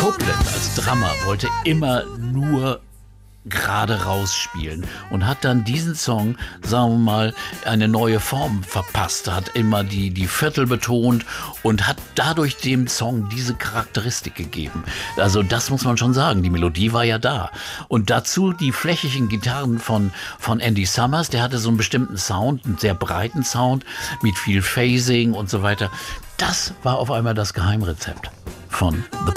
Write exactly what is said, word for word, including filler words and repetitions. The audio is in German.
Copeland als Drummer wollte immer nur gerade rausspielen und hat dann diesen Song, sagen wir mal, eine neue Form verpasst, hat immer die, die Viertel betont und hat dadurch dem Song diese Charakteristik gegeben. Also das muss man schon sagen, die Melodie war ja da. Und dazu die flächigen Gitarren von, von Andy Summers, der hatte so einen bestimmten Sound, einen sehr breiten Sound mit viel Phasing und so weiter. Das war auf einmal das Geheimrezept von The